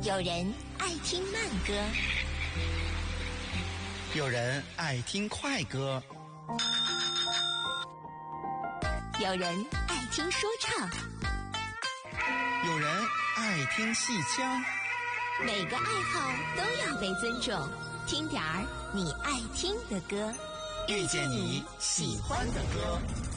有人爱听慢歌， 有人爱听快歌， 有人爱听说唱， 有人爱听戏腔。 每个爱好都要被尊重，听点儿你爱听的歌， 遇见你喜欢的歌。